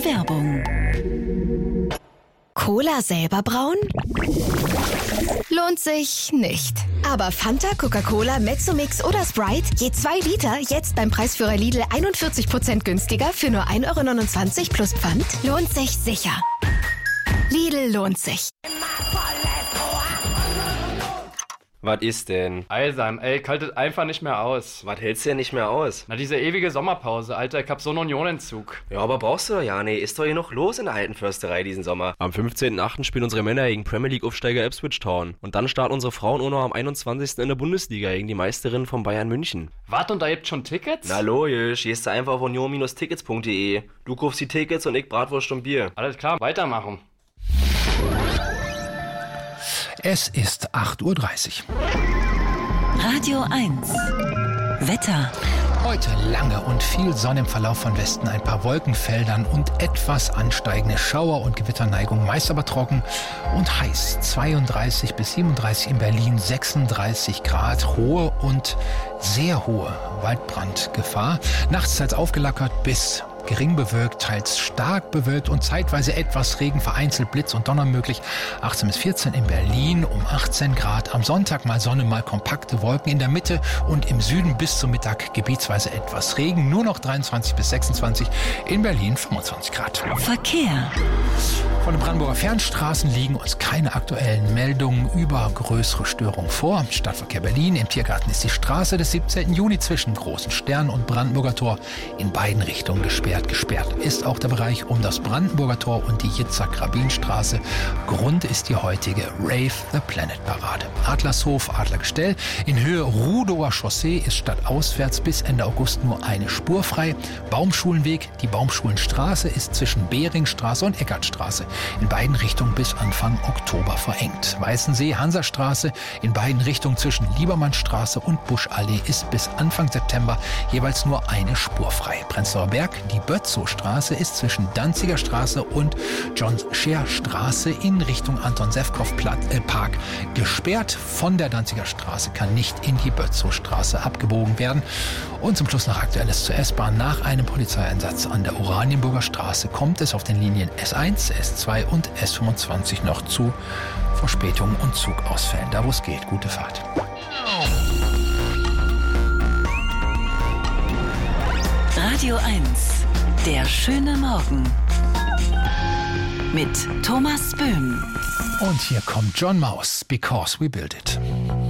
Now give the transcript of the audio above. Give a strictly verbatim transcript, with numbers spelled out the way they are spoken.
Werbung. Cola selber brauen? Lohnt sich nicht. Aber Fanta, Coca-Cola, Mezzomix oder Sprite, je zwei Liter, jetzt beim Preisführer Lidl einundvierzig Prozent günstiger für nur ein Euro neunundzwanzig plus Pfand, lohnt sich sicher. Lidl lohnt sich. Was ist denn? Eisam, ey, kaltet einfach nicht mehr aus. Was hältst du denn nicht mehr aus? Na, diese ewige Sommerpause, Alter, ich hab so einen Unionentzug. Ja, aber brauchst du doch ja, nee, ist doch hier noch los in der alten Försterei diesen Sommer. Am fünfzehnten achten spielen unsere Männer gegen Premier League-Aufsteiger Ipswich Town. Und dann starten unsere Frauen auch noch am einundzwanzigsten in der Bundesliga gegen die Meisterinnen von Bayern München. Wart, und da gibt's schon Tickets? Na logisch, gehst du einfach auf union Bindestrich tickets punkt de. Du kaufst die Tickets und ich Bratwurst und Bier. Alles klar, weitermachen. Es ist acht Uhr dreißig. Radio eins. Wetter. Heute lange und viel Sonne im Verlauf von Westen, ein paar Wolkenfeldern und etwas ansteigende Schauer- und Gewitterneigung, meist aber trocken und heiß. zweiunddreißig bis siebenunddreißig in Berlin, sechsunddreißig Grad, hohe und sehr hohe Waldbrandgefahr. Nachts teils aufgelackert bis gering bewölkt, teils stark bewölkt und zeitweise etwas Regen, vereinzelt Blitz und Donner möglich. achtzehn bis vierzehn in Berlin, um achtzehn Grad. Am Sonntag mal Sonne, mal kompakte Wolken in der Mitte und im Süden bis zum Mittag gebietsweise etwas Regen. Nur noch dreiundzwanzig bis sechsundzwanzig, in Berlin fünfundzwanzig Grad. Verkehr. Von den Brandenburger Fernstraßen liegen uns keine aktuellen Meldungen über größere Störungen vor. Stadtverkehr Berlin, im Tiergarten ist die Straße des siebzehnten Juni zwischen Großen Stern und Brandenburger Tor in beiden Richtungen gesperrt. Gesperrt ist auch der Bereich um das Brandenburger Tor und die Jitzak-Rabin-Straße. Grund ist die heutige Rave the Planet Parade. Adlershof, Adlergestell. In Höhe Rudower Chaussee ist stadtauswärts bis Ende August nur eine Spur frei. Baumschulenweg, die Baumschulenstraße ist zwischen Beringstraße und Eckartstraße in beiden Richtungen bis Anfang Oktober verengt. Weißensee, Hansastraße in beiden Richtungen zwischen Liebermannstraße und Buschallee ist bis Anfang September jeweils nur eine Spur frei. Prenzlauer Berg, die Bötzow-Straße ist zwischen Danziger Straße und John-Scheer-Straße in Richtung Anton-Sewkow-Park gesperrt. Von der Danziger Straße kann nicht in die Bötzow-Straße abgebogen werden. Und zum Schluss noch Aktuelles zur S-Bahn. Nach einem Polizeieinsatz an der Oranienburger Straße kommt es auf den Linien S eins, S zwei und S fünfundzwanzig noch zu Verspätungen und Zugausfällen. Da wo es geht, gute Fahrt. Radio eins. Der schöne Morgen. Mit Thomas Böhm. Und hier kommt John Maus, Because We Build It.